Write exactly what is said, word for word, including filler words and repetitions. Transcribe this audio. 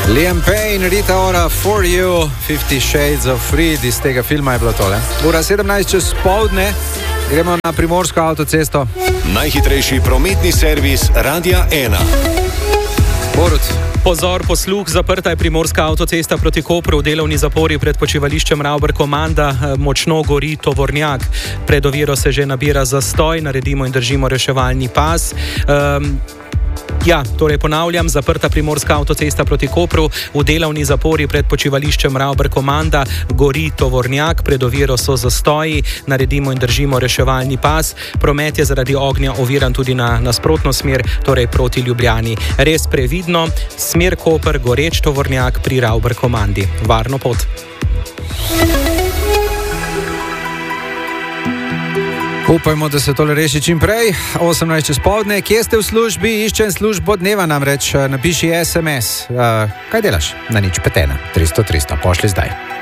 Liam Payne, Rita Ora, For You, Fifty Shades of Freed, iz tega filma je bilo tole. Ura sedemnajst čez poldne, gremo na Primorsko avtocesto. Najhitrejši prometni servis Radia ena. Borut. Pozor, posluh, zaprta je Primorska avtocesta proti Kopru, v delovni zapori pred počivališčem Ravber-Komanda, močno gori tovornjak. Pred oviro se že nabira zastoj, naredimo in držimo reševalni pas. Um, Ja, torej ponavljam, zaprta Primorska avtocesta proti Kopru, v delovni zapori pred počivališčem Ravber-Komanda, gori tovornjak, pred oviro so zastoji, naredimo in držimo reševalni pas. Promet je zaradi ognja oviran tudi na nasprotno smer, torej proti Ljubljani. Res previdno, smer Koper, goreč tovornjak pri Ravber-Komandi. Varno pot. Upajmo, da se tole reši čim prej. osemnajst čez poldne, kje ste v službi, iščem službo dneva namreč, napiši es em es. Uh, kaj delaš? Na nič petena, tristo tristo, pošli zdaj.